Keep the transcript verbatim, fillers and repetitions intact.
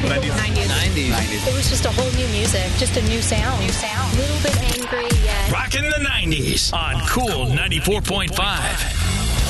nineties. nineties. nineties. It was just a whole new music, just a new sound. New sound. A little bit angry, yet. Rockin' the nineties on Cool ninety-four point five.